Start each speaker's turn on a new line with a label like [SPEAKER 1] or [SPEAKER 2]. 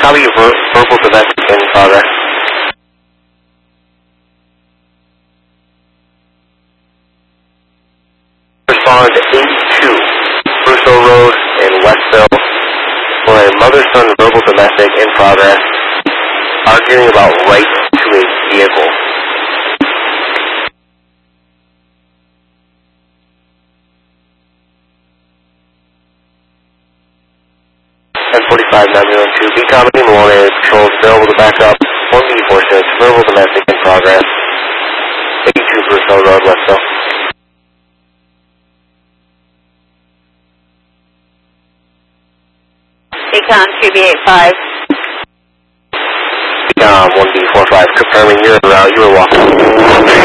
[SPEAKER 1] Copy verbal domestic in progress. Respond 82 Russo Road in Westville for a mother-son verbal domestic in progress, arguing about right to a vehicle. N45 902, BCOM Lima 1 is controlled, available to back up, 1B46, verbal domestic in progress, 82 Russo Road, Westville.
[SPEAKER 2] BCOM 2B85.
[SPEAKER 1] BCOM 1B45, confirming your route, you are welcome.